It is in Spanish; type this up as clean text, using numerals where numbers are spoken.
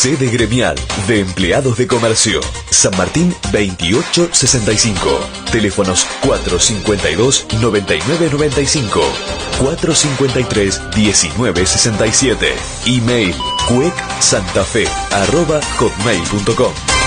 Sede gremial de empleados de comercio. San Martín 2865. Teléfonos 452-9995. 453-1967. Email cuecsantafe@hotmail.com.